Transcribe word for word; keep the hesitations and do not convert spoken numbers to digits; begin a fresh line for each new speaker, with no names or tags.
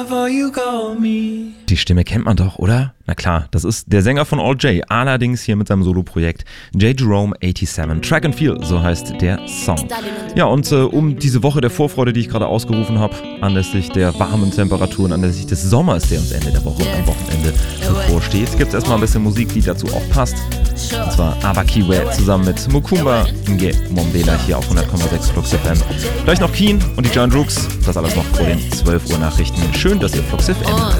Die Stimme kennt man doch, oder? Na klar, das ist der Sänger von All J, allerdings hier mit seinem Soloprojekt J. Jerome siebenundachtzig. Track and Feel, so heißt der Song. Ja, und äh, um diese Woche der Vorfreude, die ich gerade ausgerufen habe, anlässlich der warmen Temperaturen, anlässlich des Sommers, der uns Ende der Woche und am Wochenende bevorsteht, gibt es erstmal ein bisschen Musik, die dazu auch passt. Und zwar Abakiwe zusammen mit Mukumba Nge Mombela hier auf hundert Komma sechs Flux F M. Gleich noch Keen und die Giant Rooks, das alles noch vor den zwölf Uhr Nachrichten. Schön, dass ihr Flux F M hört.